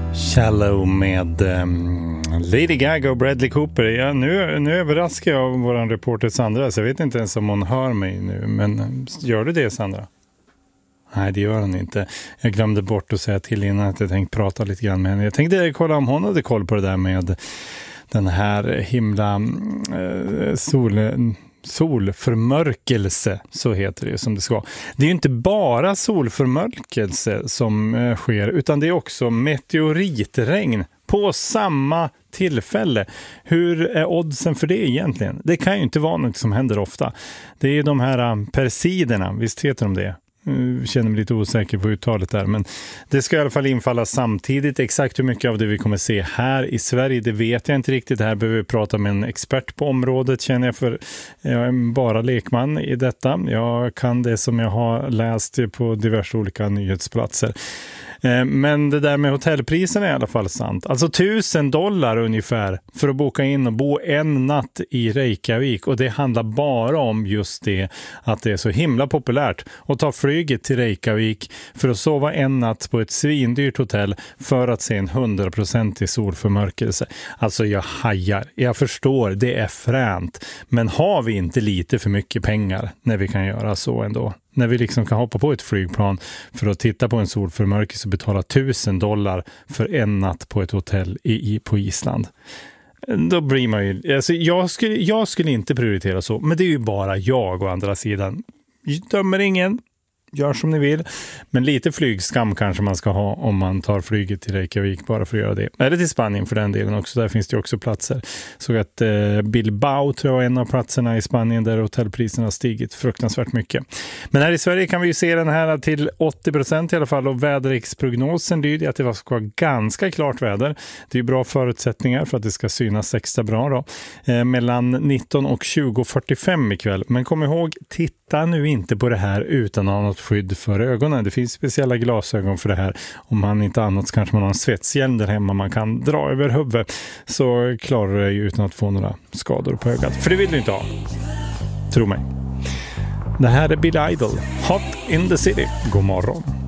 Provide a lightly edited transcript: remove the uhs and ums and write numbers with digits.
Shallow med Lady Gaga och Bradley Cooper. Ja, nu överraskar jag vår reporter Sandra, så jag vet inte ens om hon hör mig nu. Men gör du det, Sandra? Nej, det gör hon inte. Jag glömde bort att säga till innan att jag tänkte prata lite grann med henne. Jag tänkte kolla om hon hade koll på det där med den här himla solförmörkelse, så heter det som det ska. Det är ju inte bara solförmörkelse som sker, utan det är också meteoritregn på samma tillfälle. Hur är oddsen för det egentligen? Det kan ju inte vara något som händer ofta. Det är de här Perseiderna, visst heter de det? Jag känner mig lite osäker på uttalet där, men det ska i alla fall infalla samtidigt. Exakt hur mycket av det vi kommer se här i Sverige, det vet jag inte riktigt. Här behöver vi prata med en expert på området, känner jag, för jag är bara lekman i detta. Jag kan det som jag har läst på diverse olika nyhetsplatser. Men det där med hotellpriserna är i alla fall sant. Alltså $1,000 ungefär för att boka in och bo en natt i Reykjavik. Och det handlar bara om just det, att det är så himla populärt att ta flyget till Reykjavik för att sova en natt på ett svindyrt hotell för att se en 100% solförmörkelse. Alltså jag hajar, jag förstår, det är fränt. Men har vi inte lite för mycket pengar när vi kan göra så ändå? När vi liksom kan hoppa på ett flygplan för att titta på en solförmörkelse och betala $1,000 för en natt på ett hotell på Island. Då blir man ju... Alltså jag skulle inte prioritera så, men det är ju bara jag å andra sidan. Jag dömer ingen. Gör som ni vill. Men lite flygskam kanske man ska ha om man tar flyget till Reykjavik bara för att göra det. Eller till Spanien för den delen också. Där finns det också platser. Så att Bilbao tror jag är en av platserna i Spanien där hotellpriserna har stigit fruktansvärt mycket. Men här i Sverige kan vi ju se den här till 80% i alla fall. Och väderleksprognosen lyder att det ska vara ganska klart väder. Det är bra förutsättningar för att det ska synas extra bra då. Mellan 19 och 20:45 ikväll. Men kom ihåg, titta nu inte på det här utan att ha något skydd för ögonen. Det finns speciella glasögon för det här. Om man inte annat så kanske man har en svetshjälm där hemma man kan dra över huvudet, så klarar det ju utan att få några skador på ögat. För det vill du inte ha. Tro mig. Det här är Billy Idol. Hot in the City. God morgon.